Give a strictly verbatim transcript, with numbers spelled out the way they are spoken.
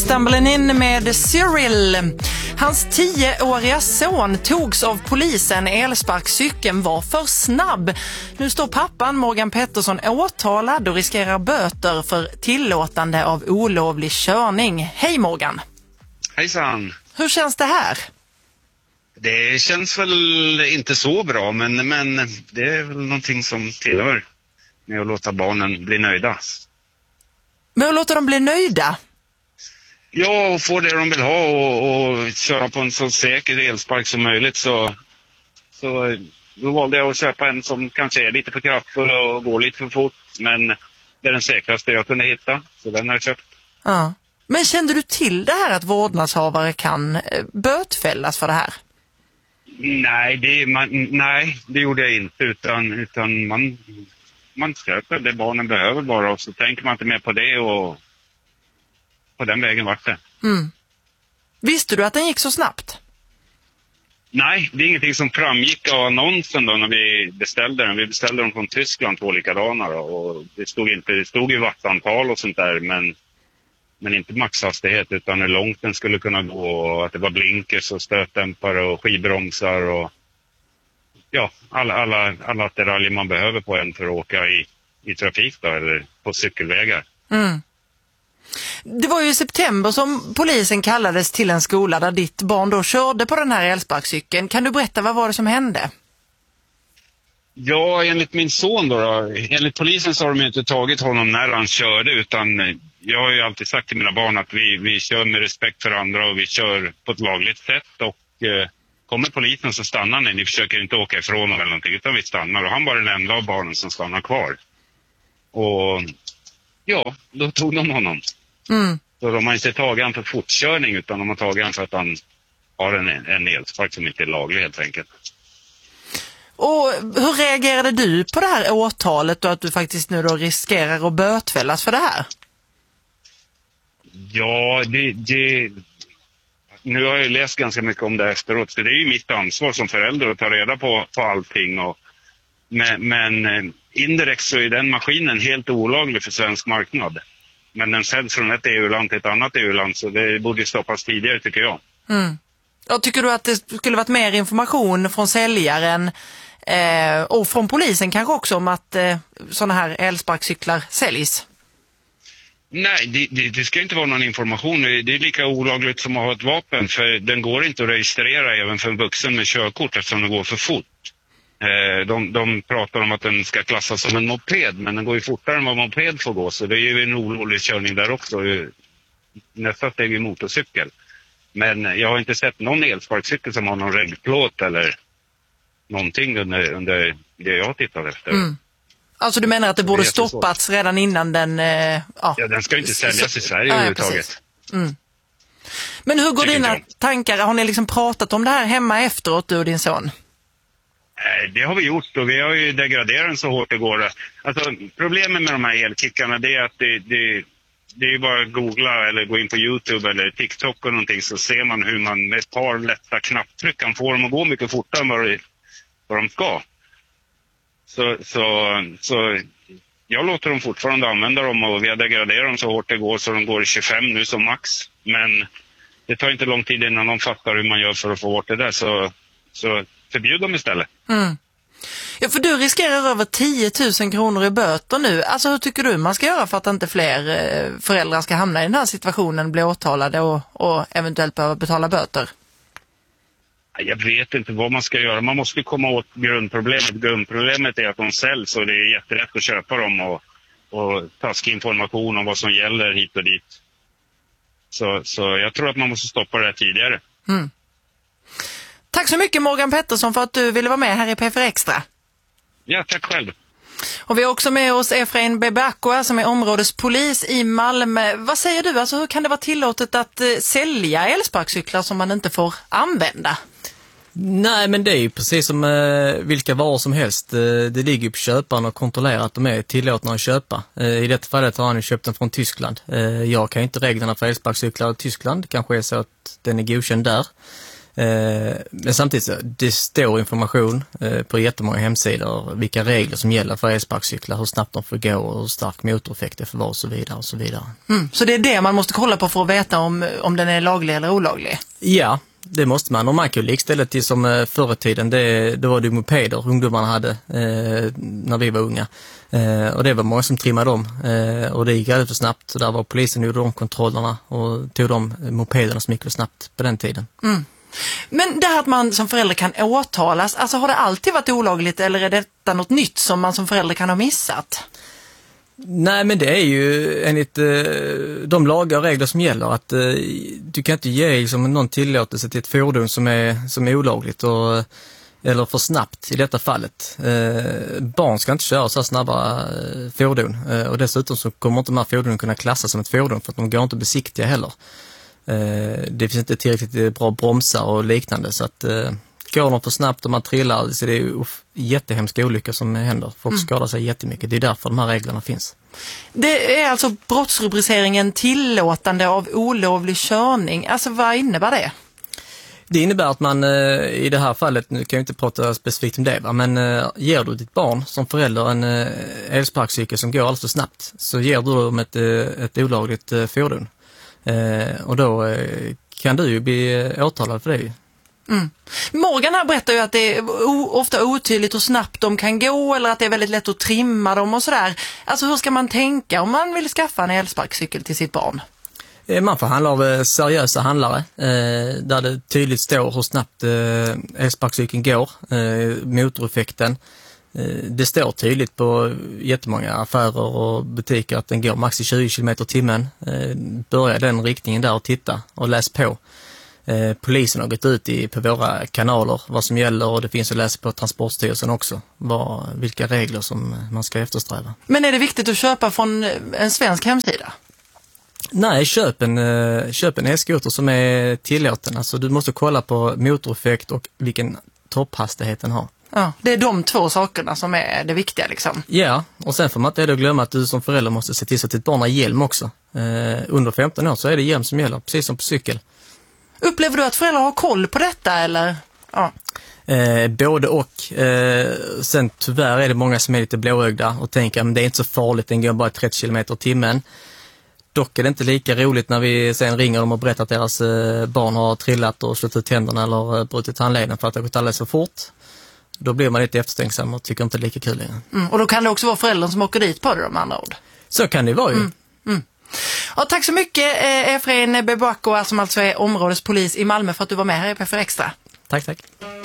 Stumbling In med Cyril. Hans tioåriga son togs av polisen. Elsparkcykeln var för snabb. Nu står pappan Morgan Pettersson åtalad och riskerar böter för tillåtande av olovlig körning. Hej Morgan! Hejsan! Hur känns det här? Det känns väl inte så bra, men, men det är väl någonting som tillhör med att låta barnen bli nöjda. Men att låta dem bli nöjda? Ja, och få det de vill ha och, och köra på en så säker elspark som möjligt. Så, så då valde jag att köpa en som kanske är lite för kraftfull och går lite för fort. Men det är den säkraste jag kunde hitta, så den har jag köpt. Ja. Men kände du till det här att vårdnadshavare kan bötfällas för det här? Nej, det, man, nej, det gjorde jag inte. Utan, utan man, man köper det barnen behöver bara. Och så tänker man inte mer på det och på den vägen vart det. Mm. Visste du att den gick så snabbt? Nej, det är ingenting som framgick av annonsen då när vi beställde den. Vi beställde den från Tyskland, två likadana då, och det stod inte, det stod ju wattantal och sånt där, men, men inte maxhastighet utan hur långt den skulle kunna gå och att det var blinkers och stötdämpare och skivbromsar och ja, alla, alla, alla attiraljer man behöver på en för att åka i, i trafik då, eller på cykelvägar. Mm. Det var ju i september som polisen kallades till en skola där ditt barn då körde på den här elsparkcykeln. Kan du berätta vad var det som hände? Ja, enligt min son då, då enligt polisen så har de inte tagit honom när han körde, utan jag har ju alltid sagt till mina barn att vi, vi kör med respekt för andra och vi kör på ett lagligt sätt och eh, kommer polisen så stannar ni, ni försöker inte åka ifrån honom eller någonting utan vi stannar och han var den enda av barnen som stannar kvar. Och ja, då tog de honom. Mm. Så de har inte tagit han för fortkörning utan de har tagit han för att han har en, en elspark som inte är laglig helt enkelt. Och hur reagerade du på det här åtalet och att du faktiskt nu då riskerar att bötfällas för det här? Ja, det, det... Nu har jag läst ganska mycket om det efteråt så det är ju mitt ansvar som förälder att ta reda på, på allting. Och, men, men indirekt så är den maskinen helt olaglig för svensk marknad. Men den säljs från ett E U-land till ett annat E U-land så det borde stoppas tidigare tycker jag. Mm. Och tycker du att det skulle varit mer information från säljaren eh, och från polisen kanske också om att eh, sådana här elsparkcyklar säljs? Nej, det, det, det ska inte vara någon information. Det är lika olagligt som att ha ett vapen för den går inte att registrera även för en vuxen med körkort eftersom den går för fort. De, de pratar om att den ska klassas som en moped men den går ju fortare än vad moped får gå så det är ju en olovlig körning där också. Nästa steg är motorcykel. Men jag har inte sett någon elsparkcykel som har någon regnplåt eller någonting under, under det jag tittat efter. Mm. Alltså du menar att det borde det stoppats redan innan den... Eh, ja. ja, den ska inte säljas så, i Sverige ja, överhuvudtaget. Mm. Men hur går dina tankar? Har ni liksom pratat om det här hemma efteråt, du och din son? Det har vi gjort och vi har ju degraderat den så hårt det går. Alltså, problemet med de här elkickarna det är att det, det, det är bara att googla eller gå in på YouTube eller TikTok och någonting så ser man hur man med ett par lätta knapptryck kan få dem att gå mycket fortare än vad, vad de ska. Så, så, så jag låter dem fortfarande använda dem och vi har degraderat dem så hårt det går så de går i tjugofem nu som max. Men det tar inte lång tid innan de fattar hur man gör för att få bort det där så... så förbjud dem istället. Mm. Ja, för du riskerar över tio tusen kronor i böter nu. Alltså hur tycker du man ska göra för att inte fler föräldrar ska hamna i den här situationen, bli åtalade och, och eventuellt behöva betala böter? Jag vet inte vad man ska göra. Man måste komma åt grundproblemet. Grundproblemet är att de säljs och det är jätterätt att köpa dem och, och taskig information om vad som gäller hit och dit. Så, så jag tror att man måste stoppa det här tidigare. Mm. Tack så mycket Morgan Pettersson för att du ville vara med här i P fyra Extra. Ja, tack själv. Och vi har också med oss Efrain Bebakwa som är områdespolis i Malmö. Vad säger du? Alltså, hur kan det vara tillåtet att eh, sälja elsparkcyklar som man inte får använda? Nej, men det är ju precis som eh, vilka varor som helst. Eh, det ligger ju på köparen att kontrollera att de är tillåtna att köpa. Eh, I detta fallet har han ju köpt den från Tyskland. Eh, jag kan ju inte reglerna för elsparkcyklar i Tyskland. Det kanske är så att den är godkänd där. Eh, men samtidigt så, det står information eh, på jättemånga hemsidor vilka regler som gäller för elsparkcyklar, hur snabbt de får gå och hur stark motoreffekt det får vara och så vidare och så vidare. Mm, så det är det man måste kolla på för att veta om, om den är laglig eller olaglig? Ja, det måste man. Och man kan ju likställa till som eh, förr i tiden, det, det var det mopeder ungdomarna hade eh, när vi var unga. Eh, och det var många som trimmade dem eh, och det gick alldeles för snabbt. Så där var polisen gjorde de kontrollerna och tog de mopederna som gick för snabbt på den tiden. Mm. Men det här att man som förälder kan åtalas, alltså har det alltid varit olagligt eller är detta något nytt som man som förälder kan ha missat? Nej, men det är ju enligt eh, de lagar och regler som gäller att eh, du kan inte ge liksom, någon tillåtelse till ett fordon som är, som är olagligt och, eller för snabbt i detta fallet. Eh, barn ska inte köra så snabba eh, fordon eh, och dessutom så kommer inte de här fordonen kunna klassas som ett fordon för att de går inte besiktiga heller. Eh, det finns inte tillräckligt bra bromsar och liknande så att eh, går de för snabbt och man trillar så det är ju jättehemska olyckor som händer. Folk mm. skadar sig jättemycket. Det är därför de här reglerna finns. Det är alltså brottsrubriceringen tillåtande av olovlig körning. Alltså vad innebär det? Det innebär att man eh, i det här fallet, nu kan jag inte prata specifikt om det, va? Men eh, ger du ditt barn som förälder en eh, elsparkcykel som går alldeles för snabbt så ger du dem ett, eh, ett olagligt eh, fordon. Eh, och då eh, kan du ju bli eh, åtalad för det. Mm. Morgan här berättar ju att det är o- ofta otydligt hur snabbt de kan gå eller att det är väldigt lätt att trimma dem och sådär. Alltså hur ska man tänka om man vill skaffa en elsparkcykel till sitt barn? Eh, man får handla av eh, seriösa handlare eh, där det tydligt står hur snabbt eh, elsparkcykeln går, eh, motoreffekten. Det står tydligt på jättemånga affärer och butiker att den går max i tjugo kilometer i timmen. Börja den riktningen där och titta och läs på. Polisen har gått ut i, på våra kanaler vad som gäller och det finns att läsa på Transportstyrelsen också. Vad, vilka regler som man ska eftersträva. Men är det viktigt att köpa från en svensk hemsida? Nej, köp en, köp en e-skoter som är tillåten. Alltså du måste kolla på motoreffekt och vilken topphastighet den har. Ja, det är de två sakerna som är det viktiga liksom. Ja, och sen får man inte glömma att du som förälder måste se till så att ditt barn har hjälm också. Eh, under femton år så är det hjälm som gäller, precis som på cykel. Upplever du att föräldrar har koll på detta eller? Ja. Eh, både och. Eh, sen tyvärr är det många som är lite blåögda och tänker att det är inte så farligt, den går bara trettio kilometer i timmen. Dock är det inte lika roligt när vi sen ringer dem och berättar att deras eh, barn har trillat och slått ut tänderna eller eh, brutit handleden för att det har gått alldeles för fort. Då blir man lite efterstänksam och tycker inte lika kul längre. Mm, och då kan det också vara föräldern som åker dit på det om andra ord. Så kan det vara ju. Mm, mm. Ja, tack så mycket eh, Efrain Bebako som alltså är områdespolis i Malmö för att du var med här i P F R Extra. Tack, tack.